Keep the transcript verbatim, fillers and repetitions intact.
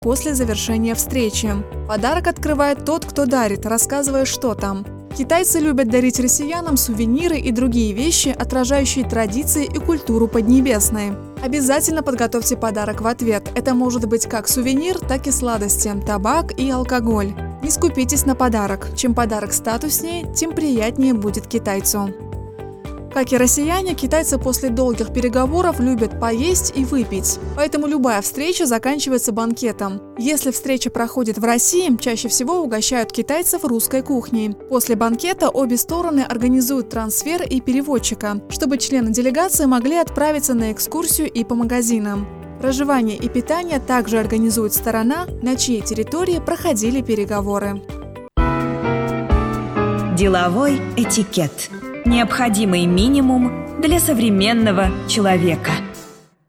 после завершения встречи. Подарок открывает тот, кто дарит, рассказывая, что там. Китайцы любят дарить россиянам сувениры и другие вещи, отражающие традиции и культуру Поднебесной. Обязательно подготовьте подарок в ответ. Это может быть как сувенир, так и сладости, табак и алкоголь. Не скупитесь на подарок. Чем подарок статуснее, тем приятнее будет китайцу. Как и россияне, китайцы после долгих переговоров любят поесть и выпить. Поэтому любая встреча заканчивается банкетом. Если встреча проходит в России, чаще всего угощают китайцев русской кухней. После банкета обе стороны организуют трансфер и переводчика, чтобы члены делегации могли отправиться на экскурсию и по магазинам. Проживание и питание также организует сторона, на чьей территории проходили переговоры. Деловой этикет. Необходимый минимум для современного человека.